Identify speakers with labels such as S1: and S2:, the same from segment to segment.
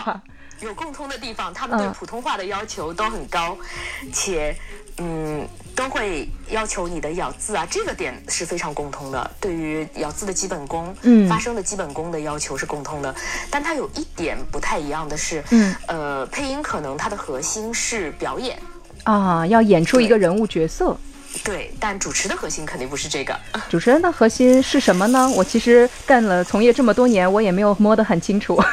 S1: 有共通的地方，他们对普通话的要求都很高，且都会要求你的咬字啊，这个点是非常共通的。对于咬字的基本功，发声的基本功的要求是共通的。但它有一点不太一样的是，配音可能它的核心是表演
S2: 啊，要演出一个人物角色。
S1: 对，但主持的核心肯定不是这个。
S2: 主持人的核心是什么呢？我其实干了从业这么多年，我也没有摸得很清楚。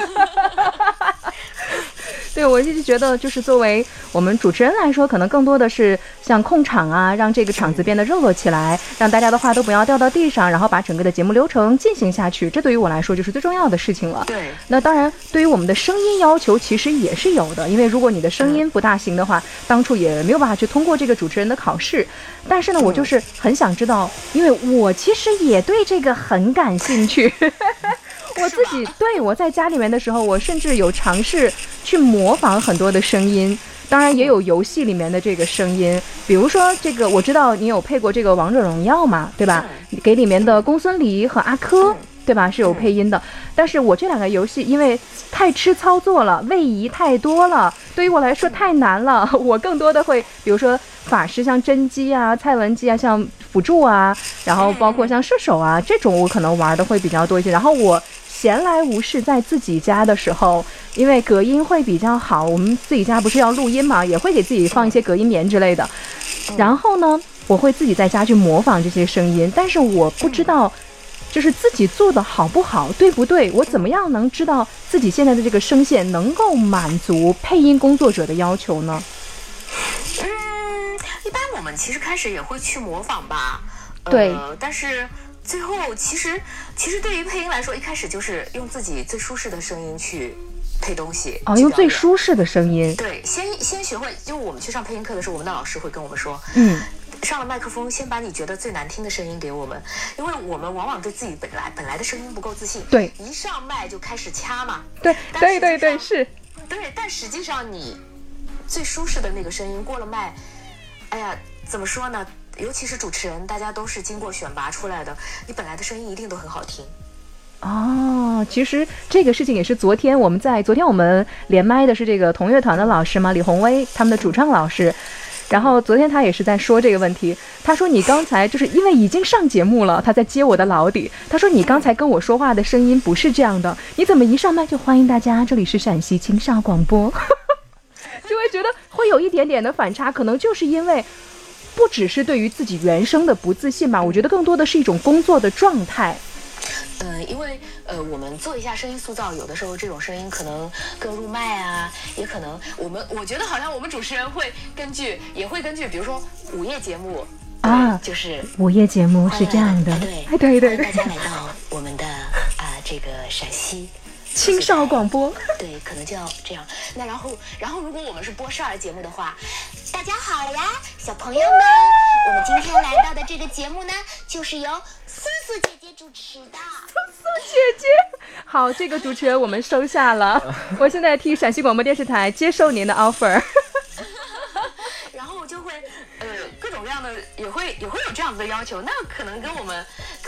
S2: 对，我一直觉得就是作为我们主持人来说，可能更多的是像控场啊，让这个场子变得热络起来，让大家的话都不要掉到地上，然后把整个的节目流程进行下去，这对于我来说就是最重要的事情了。
S1: 对，
S2: 那当然对于我们的声音要求其实也是有的，因为如果你的声音不大行的话，当初也没有办法去通过这个主持人的考试。但是呢，我就是很想知道，因为我其实也对这个很感兴趣。我自己对我在家里面的时候，我甚至有尝试去模仿很多的声音，当然也有游戏里面的这个声音，比如说这个我知道你有配过这个王者荣耀嘛，对吧？给里面的公孙离和阿珂，对吧？是有配音的。但是我这两个游戏因为太吃操作了，位移太多了，对于我来说太难了。我更多的会比如说法师像甄姬啊、蔡文姬啊，像辅助啊，然后包括像射手啊，这种我可能玩的会比较多一些。然后我闲来无事在自己家的时候，因为隔音会比较好，我们自己家不是要录音嘛，也会给自己放一些隔音棉之类的。然后呢，我会自己在家去模仿这些声音，但是我不知道就是自己做的好不好，对不对？我怎么样能知道自己现在的这个声线能够满足配音工作者的要求呢？
S1: 一般我们其实开始也会去模仿吧，
S2: 对，
S1: 但是最后其实对于配音来说，一开始就是用自己最舒适的声音去配东西。
S2: 用最舒适的声音。
S1: 对，先学会，就我们去上配音课的时候，我们的老师会跟我们说，上了麦克风，先把你觉得最难听的声音给我们，因为我们往往对自己本来的声音不够自信，
S2: 对，
S1: 一上麦就开始掐嘛，
S2: 对，是，
S1: 对，但实际上你最舒适的那个声音过了麦，哎呀，怎么说呢？尤其是主持人，大家都是经过选拔出来的，你本来的声音一定都很好听。
S2: 其实这个事情也是昨天我们连麦的是这个同乐团的老师嘛，李宏威他们的主唱老师，然后昨天他也是在说这个问题，他说你刚才就是因为已经上节目了，他在揭我的老底，他说你刚才跟我说话的声音不是这样的，你怎么一上麦就欢迎大家，这里是陕西青少广播。就会觉得会有一点点的反差，可能就是因为不只是对于自己原声的不自信吧，我觉得更多的是一种工作的状态。
S1: 因为我们做一下声音塑造，有的时候这种声音可能更入麦啊，也可能我觉得好像我们主持人也会根据，比如说午夜节目啊，就是
S2: 午夜节目是这样的，对，
S1: 欢迎大家来到我们的这个陕西
S2: 青少广播，
S1: 对，可能就要这样。那然后如果我们是播少儿节目的话，大家好呀，小朋友们，我们今天来到的这个节目呢，就是由素素姐姐主持的。
S2: 素姐姐，好，这个主持人我们收下了。我现在替陕西广播电视台接受您的 offer。
S1: 然后就会各种各样的也会有这样子的要求，那可能跟我们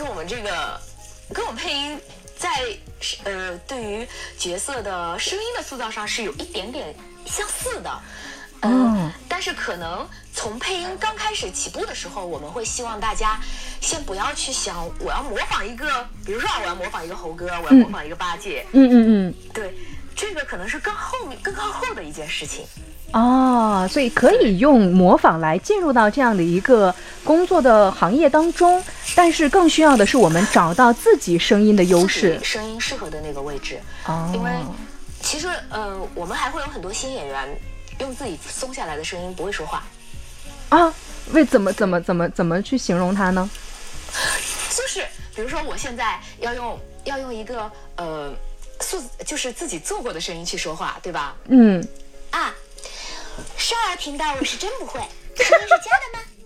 S1: 配音在对于角色的声音的塑造上是有一点点相似的。但是可能从配音刚开始起步的时候，我们会希望大家先不要去想我要模仿一个，比如说我要模仿一个猴哥，我要模仿一个八戒。对，这个可能是更靠后的一件事情。
S2: 所以可以用模仿来进入到这样的一个工作的行业当中，但是更需要的是我们找到自己声音的优势，
S1: 声音适合的那个位置。因为其实我们还会有很多新演员用自己松下来的声音不会说话
S2: 怎么去形容它呢？
S1: 就是比如说我现在要用一个就是自己做过的声音去说话，对吧？少儿频道我是真不会，声音是假的吗？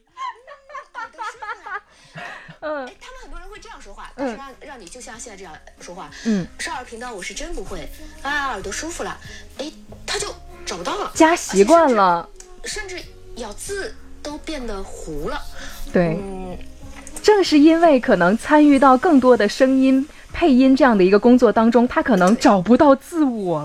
S1: 他们很多人会这样说话，但是让你就像现在这样说话，少儿频道我是真不会耳朵舒服了，他就找不到了，
S2: 加习惯了，
S1: 甚至咬字都变得糊了。
S2: 对，正是因为可能参与到更多的声音配音这样的一个工作当中，他可能找不到自我